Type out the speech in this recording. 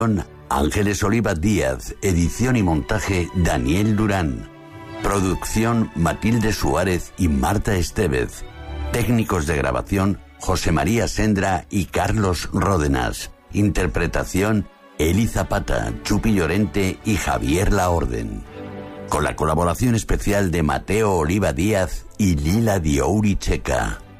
Ángeles Oliva Díaz, edición y montaje Daniel Durán. Producción Matilde Suárez y Marta Estevez. Técnicos de grabación José María Sendra y Carlos Ródenas. Interpretación Eli Zapata, Chupi Llorente y Javier Laorden. Con la colaboración especial de Mateo Oliva Díaz y Lila Diouri Checa.